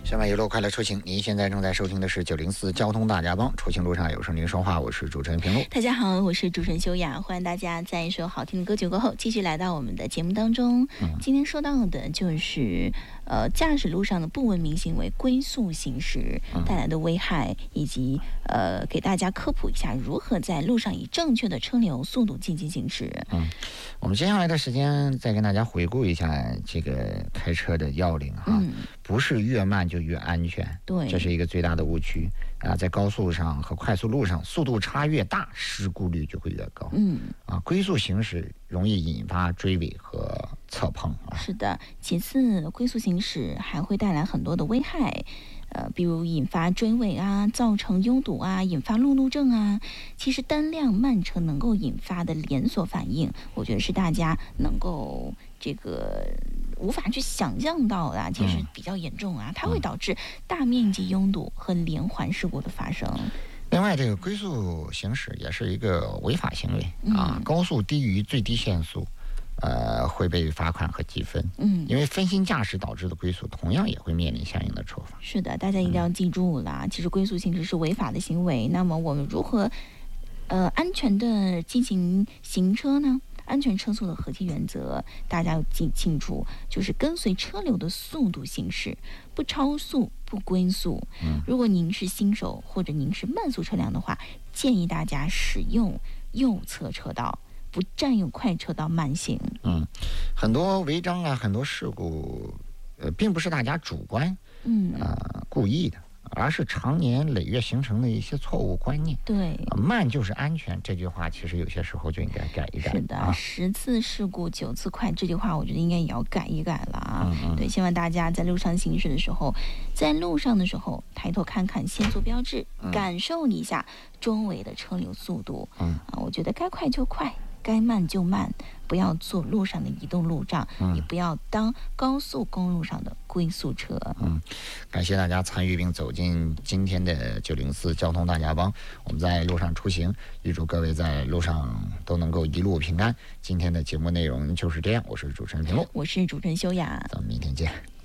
下面一路快乐出行，您现在正在收听的是904交通大家帮，出行路上有声您说话，我是主持人平路。 大家好，我是主持人修雅，欢迎大家在一首好听的歌曲过后继续来到我们的节目当中。今天说到的就是驾驶路上的不文明行为龟速行驶带来的危害，以及给大家科普一下如何在路上以正确的车流速度进行行驶。 我们接下来的时间再跟大家回顾一下这个开车的要领哈，不是越慢就越安全， 对， 这是一个最大的误区啊！在高速上和快速路上，速度差越大，事故率就会越高。龟速行驶容易引发追尾和侧碰啊。 是的，其次，龟速行驶还会带来很多的危害。比如引发追尾啊，造成拥堵啊，引发路怒症啊。其实单辆慢车能够引发的连锁反应，我觉得是大家能够无法去想象到的，其实比较严重啊，它会导致大面积拥堵和连环事故的发生。 另外，这个龟速行驶也是一个违法行为啊，高速低于最低限速。会被罚款和记分。因为分心驾驶导致的龟速同样也会面临相应的处罚。 是的，大家一定要记住了，其实龟速行驶是违法的行为。那么我们如何安全的进行行车呢？安全车速的核心原则，大家要记清楚，就是跟随车流的速度行驶，不超速，不龟速。如果您是新手或者您是慢速车辆的话，建议大家使用右侧车道，不占用快车道慢行。 很多违章啊，很多事故，并不是大家主观故意的，而是长年累月形成的一些错误观念。 对， 慢就是安全这句话，其实有些时候就应该改一改。 是的，10次事故9次快，这句话我觉得应该也要改一改了啊。对，希望大家在路上行驶的时候，在路上的时候抬头看看限速标志，感受一下周围的车流速度。我觉得该快就快，该慢就慢，不要做路上的移动路障，也不要当高速公路上的龟速车。 感谢大家参与并走进今天的904交通大家帮，我们在路上出行，预祝各位在路上都能够一路平安。今天的节目内容就是这样，我是主持人平路， 我是主持人修雅， 咱们明天见。